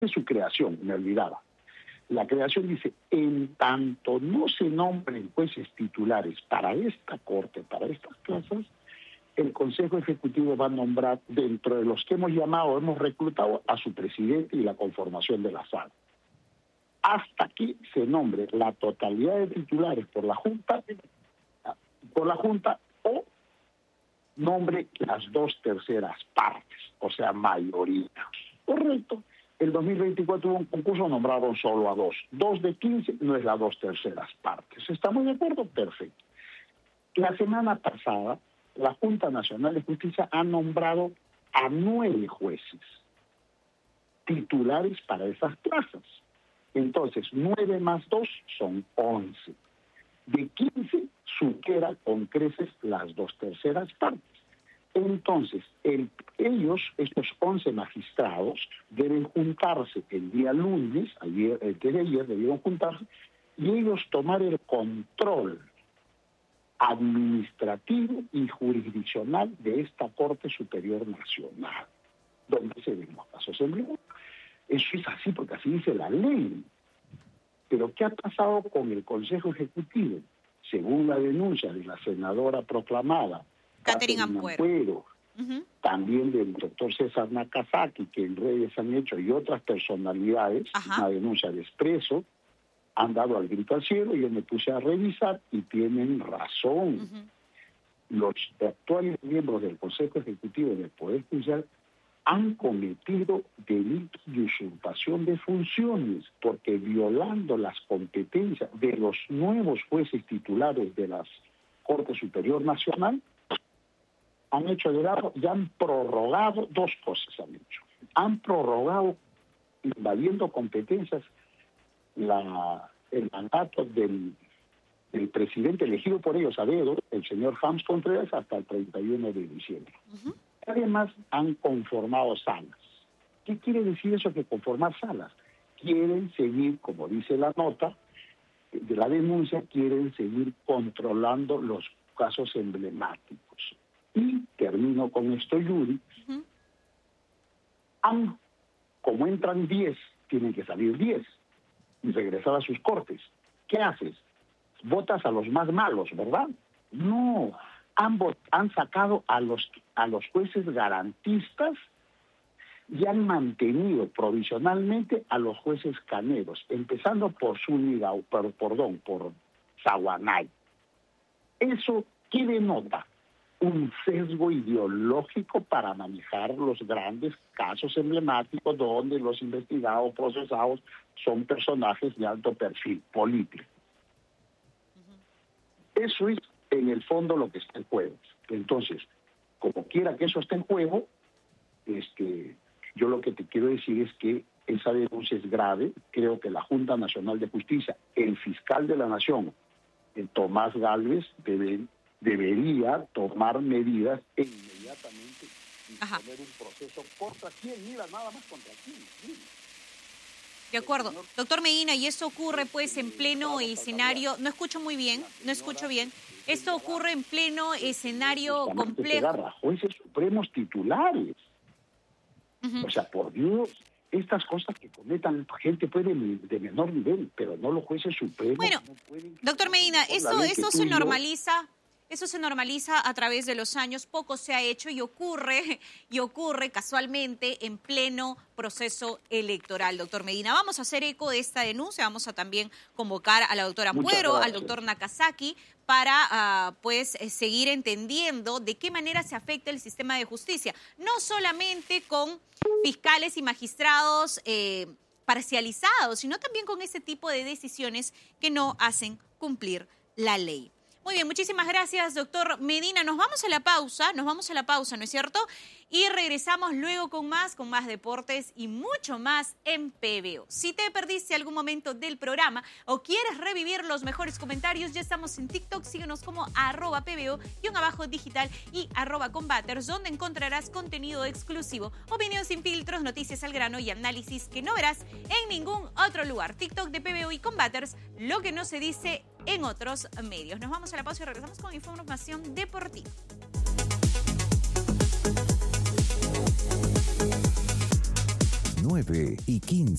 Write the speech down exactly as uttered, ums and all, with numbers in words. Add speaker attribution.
Speaker 1: de su creación, me olvidaba. La creación dice, en tanto no se nombren jueces titulares para esta corte, para estas plazas, el Consejo Ejecutivo va a nombrar, dentro de los que hemos llamado, hemos reclutado a su presidente y la conformación de la sala. Hasta que se nombre la totalidad de titulares por la Junta, por la Junta o nombre las dos terceras partes, o sea, mayoría. Correcto. El dos mil veinticuatro hubo un concurso, nombraron solo a dos. Dos de quince no es las dos terceras partes. ¿Estamos de acuerdo? Perfecto. La semana pasada, la Junta Nacional de Justicia ha nombrado a nueve jueces titulares para esas plazas. Entonces, nueve más dos son once. De quince supera con creces las dos terceras partes. Entonces, el, ellos, estos once magistrados, deben juntarse el día lunes, ayer, el día de ayer debieron juntarse, y ellos tomar el control administrativo y jurisdiccional de esta Corte Superior Nacional, donde se ven los casos emblemáticos. Eso es así porque así dice la ley. Pero ¿qué ha pasado con el Consejo Ejecutivo? Según la denuncia de la senadora proclamada,
Speaker 2: Catherine Ampuero, uh-huh.
Speaker 1: también del doctor César Nakazaki, que en redes han hecho, y otras personalidades, Ajá. una denuncia de Expreso, han dado al grito al cielo, y yo me puse a revisar y tienen razón. Uh-huh. Los actuales miembros del Consejo Ejecutivo del Poder Judicial han cometido delitos de usurpación de funciones, porque violando las competencias de los nuevos jueces titulares de la Corte Superior Nacional, han hecho de lado y han prorrogado dos cosas. Han hecho. Han prorrogado, invadiendo competencias, la, el mandato del, del presidente elegido por ellos a dedo, el señor Hams Contreras, hasta el treinta y uno de diciembre. Uh-huh. Además, han conformado salas. ¿Qué quiere decir eso que conformar salas? Quieren seguir, como dice la nota de la denuncia, quieren seguir controlando los casos emblemáticos. Y termino con esto, Yuri. Uh-huh. Han, como entran diez, tienen que salir diez y regresar a sus cortes. ¿Qué haces? Votas a los más malos, ¿verdad? No, han, han sacado a los, a los jueces garantistas y han mantenido provisionalmente a los jueces caneros, empezando por Zúñiga, por, perdón, por Saguanay. ¿Eso qué denota? Un sesgo ideológico para manejar los grandes casos emblemáticos donde los investigados, procesados, son personajes de alto perfil político. Uh-huh. Eso es, en el fondo, lo que está en juego. Entonces, como quiera que eso esté en juego, este, yo lo que te quiero decir es que esa denuncia es grave. Creo que la Junta Nacional de Justicia, el fiscal de la Nación, el Tomás Gálvez, debe... debería tomar medidas e inmediatamente disponer un proceso contra quién, mira, nada más contra quién. Mira.
Speaker 2: De acuerdo. Doctor Medina, y eso ocurre pues en pleno escenario, no escucho muy bien, no escucho bien, esto ocurre en pleno escenario complejo.
Speaker 1: A jueces supremos titulares. Uh-huh. O sea, por Dios, estas cosas que cometan gente puede de menor nivel, pero no los jueces supremos.
Speaker 2: Bueno,
Speaker 1: no pueden,
Speaker 2: doctor Medina, eso, eso se normaliza... Eso se normaliza a través de los años, poco se ha hecho y ocurre, y ocurre casualmente en pleno proceso electoral. Doctor Medina, vamos a hacer eco de esta denuncia, vamos a también convocar a la doctora Ampuero, al doctor Nakazaki, para uh, pues seguir entendiendo de qué manera se afecta el sistema de justicia, no solamente con fiscales y magistrados eh, parcializados, sino también con ese tipo de decisiones que no hacen cumplir la ley. Muy bien, muchísimas gracias, doctor Medina. Nos vamos a la pausa, nos vamos a la pausa, ¿no es cierto? Y regresamos luego con más, con más deportes y mucho más en P B O. Si te perdiste algún momento del programa o quieres revivir los mejores comentarios, ya estamos en TikTok, síguenos como arroba P B O, guión abajo digital y arroba combaters, donde encontrarás contenido exclusivo, opinión sin filtros, noticias al grano y análisis que no verás en ningún otro lugar. TikTok de P B O y Combaters, lo que no se dice en otros medios. Nos vamos a la pausa y regresamos con información deportiva.
Speaker 3: nueve y quince.